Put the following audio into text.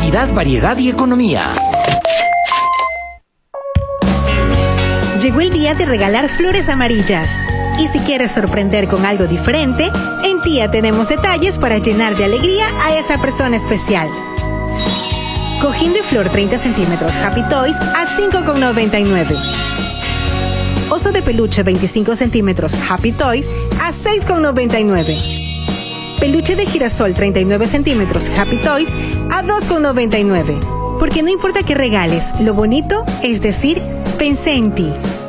calidad, variedad y economía. Llegó el día de regalar flores amarillas. Y si quieres sorprender con algo diferente, en Tía tenemos detalles para llenar de alegría a esa persona especial. Cojín de flor 30 centímetros Happy Toys a $5,99. Oso de peluche 25 centímetros Happy Toys a $6,99. Peluche de girasol 39 centímetros Happy Toys a $2,99. Porque no importa qué regales, lo bonito es decir, pensé en ti.